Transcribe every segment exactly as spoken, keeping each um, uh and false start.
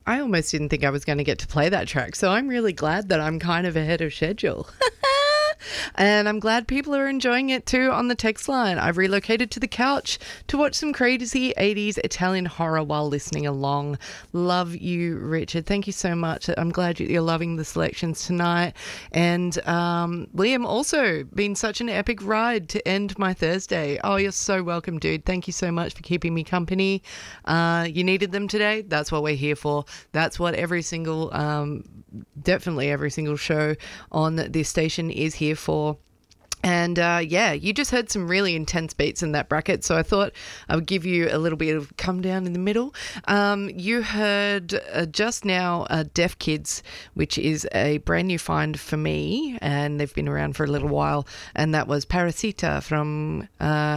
I almost didn't think I was going to get to play that track, so I'm really glad that I'm kind of ahead of schedule. And I'm glad people are enjoying it too on the text line. I've relocated to the couch to watch some crazy eighties Italian horror while listening along. Love you, Richard. Thank you so much. I'm glad you're loving the selections tonight. And um, Liam, also been such an epic ride to end my Thursday. Oh, you're so welcome, dude. Thank you so much for keeping me company. Uh, you needed them today. That's what we're here for. That's what every single, um, definitely every single show on this station is here for. And uh, yeah, you just heard some really intense beats in that bracket, so I thought I would give you a little bit of come down in the middle. Um, you heard uh, just now uh, Deaf Kids, which is a brand new find for me, and they've been around for a little while, and that was Parasita from Uh,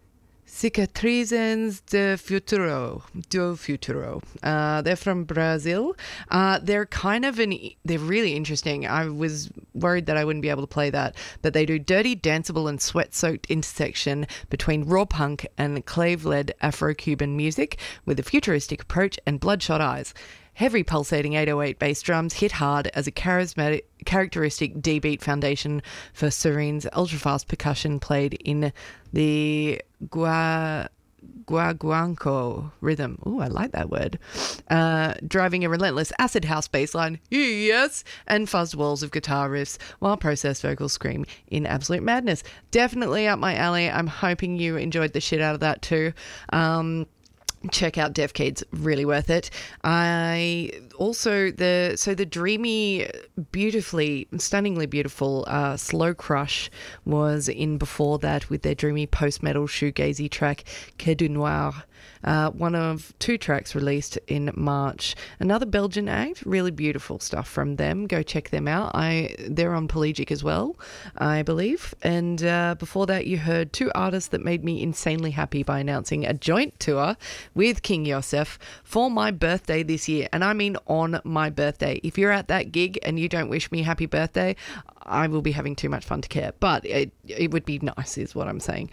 Cicatrizes de Futuro, do Futuro. Uh, they're from Brazil. Uh, they're kind of an, they're really interesting. I was worried that I wouldn't be able to play that, but they do dirty, danceable and sweat-soaked intersection between raw punk and clave-led Afro-Cuban music with a futuristic approach and bloodshot eyes. Heavy pulsating eight oh eight bass drums hit hard as a charismatic, characteristic D-beat foundation for Serene's ultra-fast percussion played in the gua, guaguanco rhythm. Ooh, I like that word. Uh, driving a relentless acid house bass line, yes, and fuzzed walls of guitar riffs while processed vocals scream in absolute madness. Definitely up my alley. I'm hoping you enjoyed the shit out of that too. Um... Check out Deaf Kids, really worth it. I also the so the dreamy, beautifully, stunningly beautiful uh, Slow Crush was in before that with their dreamy post-metal shoegazy track Quai du Noir. Uh, one of two tracks released in March. Another Belgian act, really beautiful stuff from them. Go check them out. I they're on Pelagic as well, I believe. And uh, before that, you heard two artists that made me insanely happy by announcing a joint tour with King Yosef for my birthday this year. And I mean on my birthday. If you're at that gig and you don't wish me happy birthday, I will be having too much fun to care. But it, it would be nice is what I'm saying.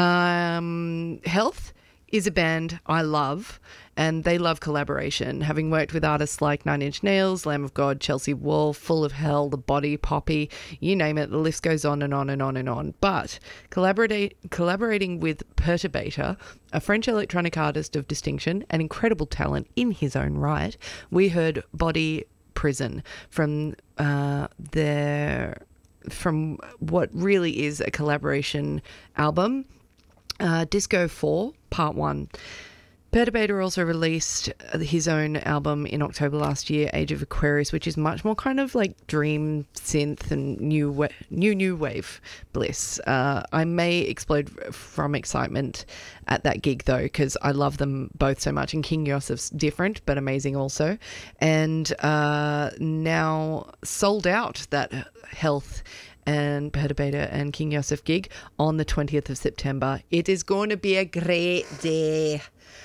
Um, Health is a band I love, and they love collaboration. Having worked with artists like Nine Inch Nails, Lamb of God, Chelsea Wolfe, Full of Hell, The Body, Poppy, you name it, the list goes on and on and on and on. But collaborate, collaborating with Perturbator, a French electronic artist of distinction and incredible talent in his own right, we heard Body Prison from uh, their from what really is a collaboration album, uh, Disco four, Part one. Perturbator also released his own album in October last year, Age of Aquarius, which is much more kind of like dream synth and new wa- new new wave bliss. Uh, I may explode from excitement at that gig though, because I love them both so much. And King Yosef's different but amazing also, and uh, now sold out that Health and Perturbator and King Yosef gig on the twentieth of September. It is going to be a great day.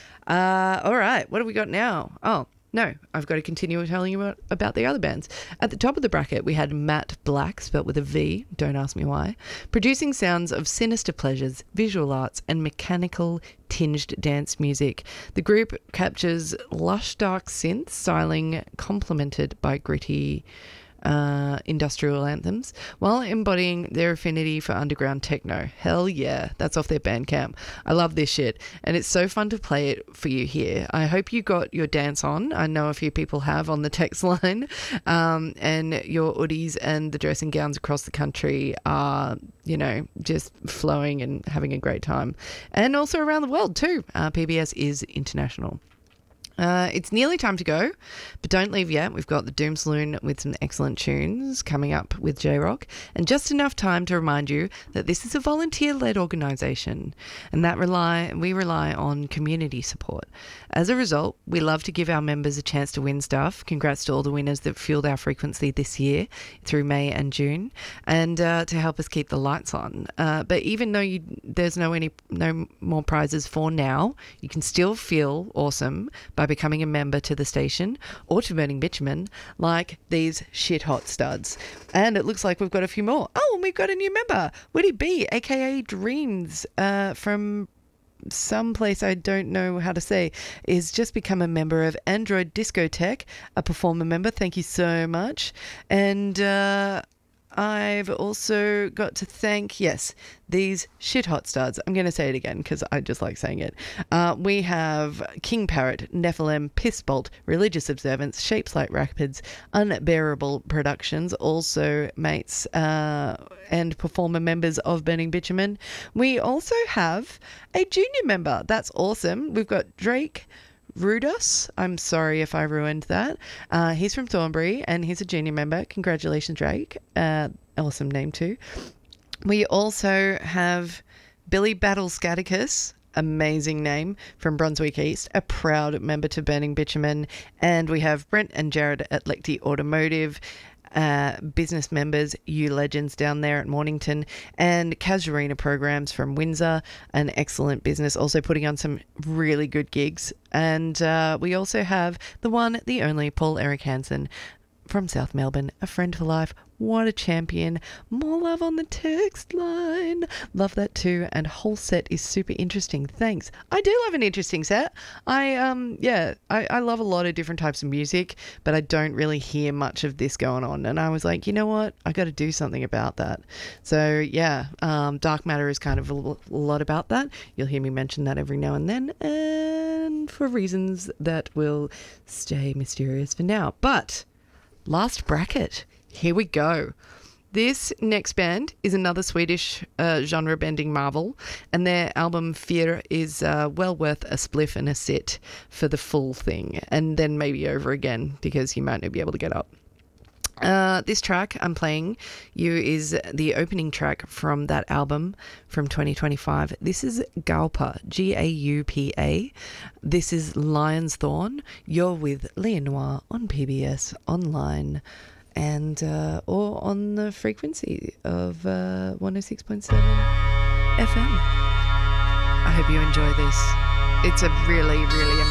Uh, all right, what have we got now? Oh, no, I've got to continue telling you about, about the other bands. At the top of the bracket, we had Matt Black, spelt with a V, don't ask me why, producing sounds of sinister pleasures, visual arts, and mechanical tinged dance music. The group captures lush dark synth styling complemented by gritty uh, industrial anthems while embodying their affinity for underground techno. Hell yeah, that's off their Bandcamp. I love this shit and it's so fun to play it for you here. I hope you got your dance on. I know a few people have on the text line, um, and your hoodies and the dressing gowns across the country are, you know, just flowing and having a great time. And also around the world too. Uh, P B S is international. Uh, it's nearly time to go, but don't leave yet. We've got the Doom Saloon with some excellent tunes coming up with J-Rock, and just enough time to remind you that this is a volunteer-led organisation, and that rely we rely on community support. As a result, we love to give our members a chance to win stuff. Congrats to all the winners that fueled our frequency this year through May and June, and uh, to help us keep the lights on. Uh, but even though you, there's no any no more prizes for now, you can still feel awesome by becoming a member to the station or to Burning Bitumen, like these shit hot studs. And it looks like we've got a few more. Oh, and we've got a new member, Woody B, aka Dreams, uh, from some place I don't know how to say, is just become a member of Android Discotheque, a performer member. Thank you so much. And uh, I've also got to thank, yes, these shit hot studs. I'm going to say it again because I just like saying it. Uh, we have King Parrot, Nephilim, Pissbolt, Religious Observance, Shapes Like Rapids, Unbearable Productions, also mates uh, and performer members of Burning Bitumen. We also have a junior member. That's awesome. We've got Drake Rudos. I'm sorry if I ruined that. Uh, he's from Thornbury and he's a junior member. Congratulations, Drake. Uh, awesome name too. We also have Billy Battle Scaticus, amazing name, from Brunswick East, a proud member to Burning Bitumen. And we have Brent and Jared at Lecty Automotive, uh, business members, you legends down there at Mornington, and Casuarina Programs from Windsor, an excellent business, also putting on some really good gigs. And uh, we also have the one, the only Paul Eric Hansen from South Melbourne, a friend for life. What a champion. More love on the text line. Love that too. And whole set is super interesting. Thanks. I do love an interesting set. I, um, yeah, I, I love a lot of different types of music, but I don't really hear much of this going on. And I was like, you know what? I got to do something about that. So yeah, um, Dark Matter is kind of a, l- a lot about that. You'll hear me mention that every now and then, and for reasons that will stay mysterious for now. But last bracket. Here we go. This next band is another Swedish uh, genre-bending marvel, and their album Fear is uh, well worth a spliff and a sit for the full thing, and then maybe over again because you might not be able to get up. Uh, this track I'm playing you is the opening track from that album from twenty twenty-five. This is Gaupa, G A U P A. This is Lion's Thorn. You're with Leah Noir on P B S Online and uh, or on the frequency of uh, one oh six point seven F M. I hope you enjoy this. It's a really, really amazing